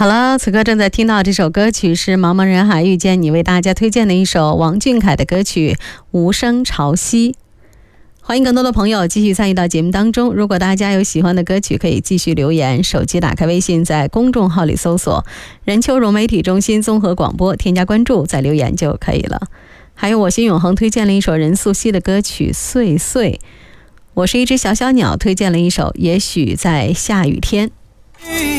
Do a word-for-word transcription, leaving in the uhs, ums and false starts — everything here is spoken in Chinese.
好了，此刻正在听到这首歌曲是茫茫人海遇见你为大家推荐的一首王俊凯的歌曲《无声潮汐》。欢迎更多的朋友继续参与到节目当中，如果大家有喜欢的歌曲可以继续留言，手机打开微信，在公众号里搜索任秋荣媒体中心综合广播，添加关注再留言就可以了。还有我心永恒推荐了一首任素汐的歌曲《碎碎》，我是一只小小鸟推荐了一首也许在下雨天。